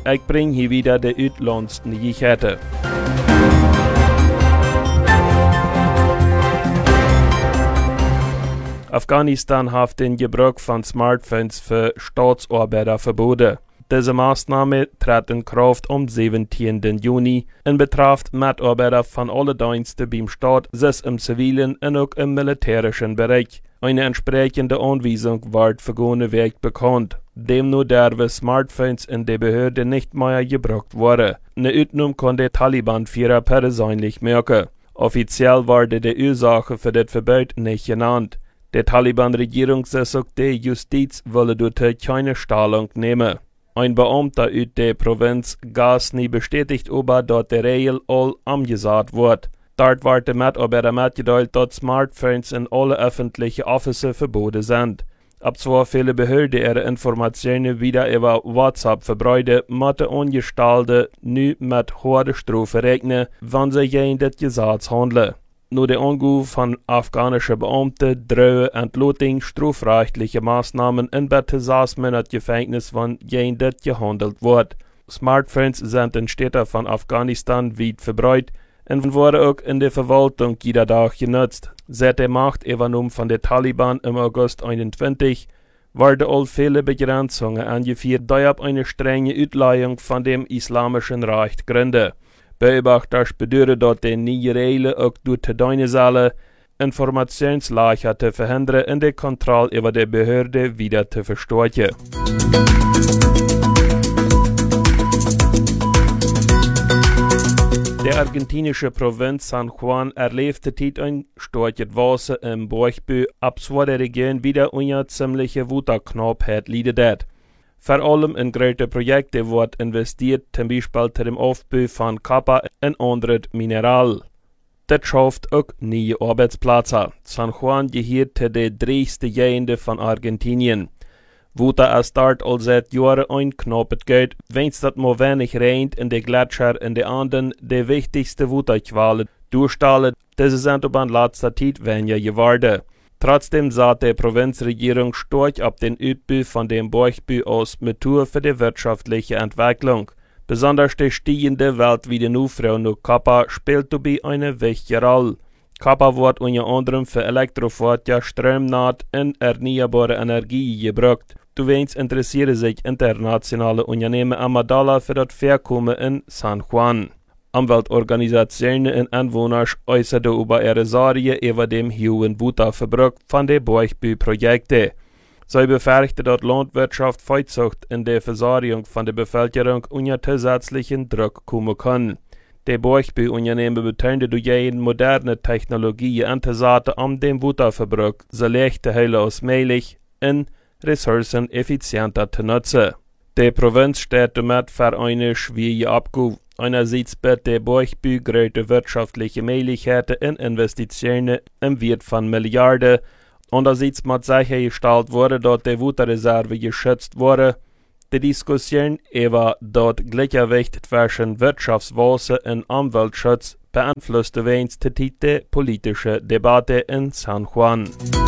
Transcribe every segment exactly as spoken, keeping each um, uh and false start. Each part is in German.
Ich bring hier wieder de uitlandste Nyheiten. Afghanistan hat den Gebrauch von Smartphones für Staatsarbeiter verboten. Diese Maßnahme trat in Kraft am siebzehnten Juni und betrifft Mitarbeiter von allen Diensten beim Staat, sei im zivilen und auch im militärischen Bereich. Eine entsprechende Anweisung wird vergangene Woche bekannt. Demnach dürfen Smartphones in der Behörde nicht mehr gebraucht werden. Eine Ausnahme kann der Taliban-Führer persönlich merken. Offiziell wurde die Ursache für das Verbot nicht genannt. Der Taliban-Regierung sagt, die Justiz wolle dort keine Stellung nehmen. Ein Beamter aus der Provinz Ghazni bestätigt aber, dass die Regel all umgesetzt wird. Dort wird der Mitarbeiter mitgeteilt, dass Smartphones in alle öffentlichen Offices verboten sind. Ab zwar viele Behörden ihre Informationen wieder über WhatsApp verbreiten, müssen Angestellte nu mit hoher Strafe rechnen, wenn sie gegen das Gesetz handeln. Nur der Anruf von afghanischen Beamten drohen Entloting strafrechtliche Maßnahmen in bis zu sechs Monate Gefängnis, wenn gegen das gehandelt wird. Smartphones sind in Städten von Afghanistan weit verbreitet und wurden auch in der Verwaltung jeder Tag genutzt. Seit der Machtübernahme von den Taliban im August einundzwanzig wurden all viele Begrenzungen angeführt, die auf eine strenge Auslegung von dem islamischen Recht gründen. Beobachter bedeutet, dass die neue Regeln auch durch die Deine sollen, Informationslage zu verhindern und die Kontrolle über die Behörde wieder zu verstärken. Der argentinische Provinz San Juan erlebte tit ein starkes Wasser im Bauchbü, ab so der Region wieder unter ziemliche Wutterknappheit leidet. Vor allem in große Projekte wird investiert, zum Beispiel zu dem Aufbau von Copper und anderen Mineral. Das schafft auch neue Arbeitsplätze. San Juan gehört zu den reichsten Gegenden von Argentinien. Wutter ist dort all seit Jahren ein knappes Geld, wenn es das mal wenig regnet in den Gletscher in den Anden die wichtigste Wutterquelle durchstellen. Diese sind aber in letzter Zeit weniger geworden. Trotzdem sah die Provinzregierung stark auf den Ausbau von dem Bauchbau aus Methode für die wirtschaftliche Entwicklung. Besonders die steigende weltweite Nachfrage nach Copper spielt dabei eine wichtige Rolle. Copper wird unter anderem für Elektrofahrzeuge, Stromnetz und erneuerbare Energie gebraucht. Zuweilen interessieren sich internationale Unternehmen am Dollar für das Verkommen in San Juan. Umweltorganisationen und Anwohner äußerten über ihre Sorge über den hohen Wutterverbrauch von den Bauchbauprojekten. Sie befürchten, dass Landwirtschaft Viehzucht in der Versorgung von der Bevölkerung unter zusätzlichen Druck kommen kann. Die Bauchbauunternehmen betonten durch jede moderne Technologie einzusetzen, um den Wutterverbrauch so leicht als möglich und Ressourcen effizienter zu nutzen. Die Provinz steht damit für eine schwierige Abgabe. Einerseits bietet der Bauchbau große wirtschaftliche Möglichkeiten in Investitionen im Wert von Milliarden. Andererseits muss sichergestellt werden, dass die Wutterreserve geschützt wurde. Die Diskussion über das Gleichgewicht zwischen Wirtschaftswasser und Umweltschutz beeinflusste wenigstens die politische Debatte in San Juan.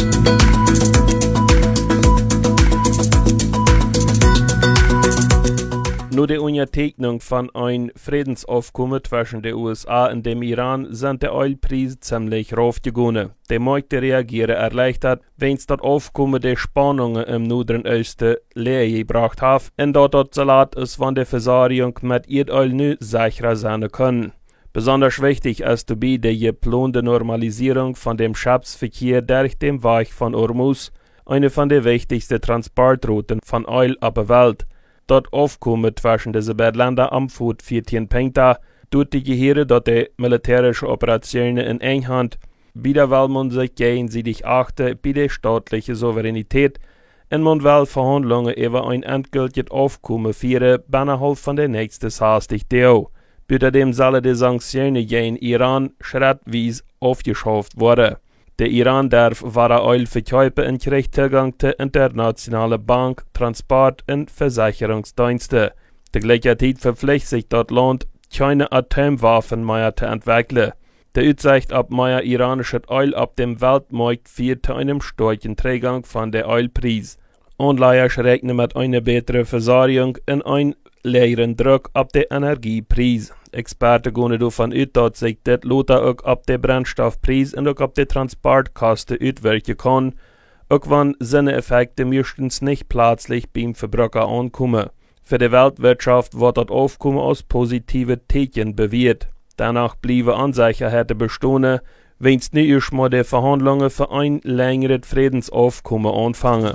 Nur die Unterzeichnung von einem Friedensaufkommen zwischen den U S A und dem Iran sind die Ölpreise ziemlich raufgegangen. Die Märkte reagieren erleichtert, wenn das Aufkommen der Spannungen im Nordischen Osten leer gebracht hat und dass das Salat ist, wenn die Versorgung mit Erdöl nu sicherer sein kann. Besonders wichtig ist dabei die geplante Normalisierung von dem Schiffsverkehr durch den Weg von Hormuz, eine von den wichtigsten Transportrouten von Öl auf der Welt. Das Aufkommen zwischen diesen beiden Ländern am Fuß vierzehn Punkte tut die Gehirne, dass die militärische Operationen in England wieder will man sich gegenseitig achten bei der staatlichen Souveränität und man will Verhandlungen über ein endgültiges Aufkommen führen, innerhalb von der nächsten sechzig Tage. Bei dem sollen die Sanktionen gegen Iran schrittweise aufgeschafft werden. Der Iran darf wahre Öl verkaufen und kriegt Zugang zu internationalen Bank-, Transport- und Versicherungsdiensten. Der gleiche Zeit verpflichtet sich das Land, keine Atomwaffen mehr zu entwickeln. Der Aussicht auf mehr iranisches Öl auf dem Weltmarkt führt zu einem starken Trägung von der Ölpreis. Anleiher rechnen mit einer besseren Versorgung und ein leren druk op de energieprijs. Experten gaan ervan uit dat zich dit later ook op de brandstofprijs en ook op de transportkosten uitwerken kan, ook wanneer zijn effecten meestens niet plötzlich beim Verbruiker aankomen. Für die Weltwirtschaft wird das Aufkommen als positive Teken bewertet. Danach bleiben Unsicherheiten bestehen, wenn es nicht erst mal die Verhandlungen für ein längeres Friedensaufkommen anfangen.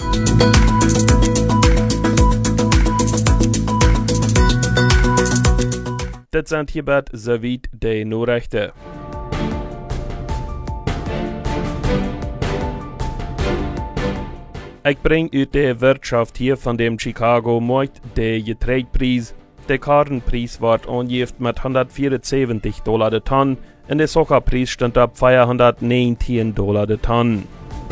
Das sind hierbei soweit die Nachrichten. Ich bring uit de Wirtschaft hier von dem Chicago-Markt de Getreidepreis. Der Kartenpreis wird angegeven mit hundertvierundzeventig Dollar de Tonne und der Zuckerpreis stand ab vierhundertneunzehn Dollar de Tonne.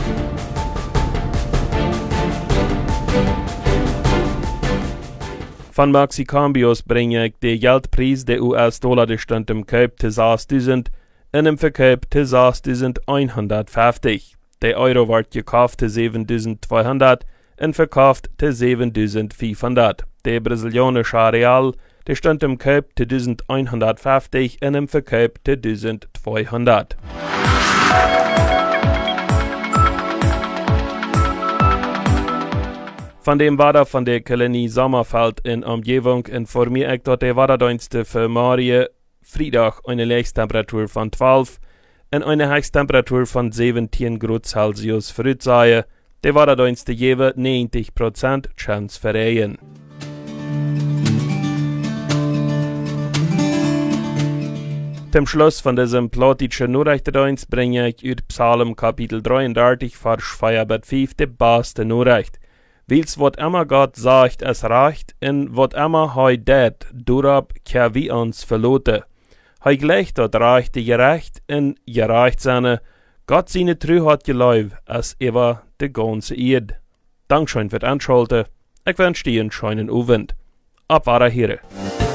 Von Mexicambios bringe ich den Geldpreis der U S-Dollar, der stand im Kauf zu sechstausend und im Verkauf zu sechstausendeinhundertfünfzig. Der Euro wird gekauft zu siebentausendzweihundert und verkauft zu siebentausendfünfhundert. Der brasilianische Real, der stand im Kauf zu eintausendeinhundertfünfzig und im Verkauf zu eintausendzweihundert. Von dem Wetter von der Kolonie Sommerfeld in Umgebung informiere ich, dass der Wetterdienste für Morgen Freitag eine Höchsttemperatur von zwölf und eine Höchsttemperatur von siebzehn Grad Celsius voraussehen. Der Wetterdienste geben neunzig Prozent Chance für Regen. Zum Schluss von diesem plattdeutschen Nachrichtendienst bringe ich aus Psalm Kapitel dreiunddreißig, Vers vier bis fünf die beste Nachricht. Weil's wat immer Gott sagt, es reicht, und wat immer hei det, durab kann wir uns verloten. Hei gleich dort reicht die gerecht, und gerecht seine, Gott seine True hat geläuft, als über de ganze Erde. Dankeschön für das Anschalten. Ich wünsche dir einen schönen Abend. Ab Here.